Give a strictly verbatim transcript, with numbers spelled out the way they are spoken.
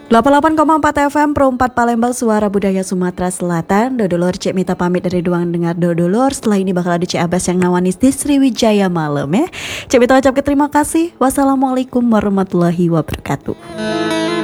delapan puluh delapan koma empat F M Pro empat Palembang, Suara Budaya Sumatera Selatan. Dodolor Cek Mita pamit dari Duang Dengar Dodolor. Setelah ini bakal ada Cek Abbas yang nawanis di Sriwijaya malam ya. Cek Mita ucapkan terima kasih. Wassalamualaikum warahmatullahi wabarakatuh.